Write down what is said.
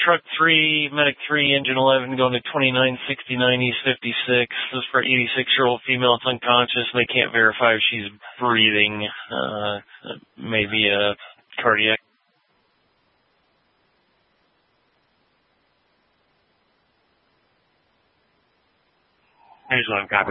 truck 3, medic 3, engine 11, going to 2969 East 56. This is for 86-year-old female. It's unconscious. They can't verify if she's breathing. Maybe a cardiac. Here's one copy.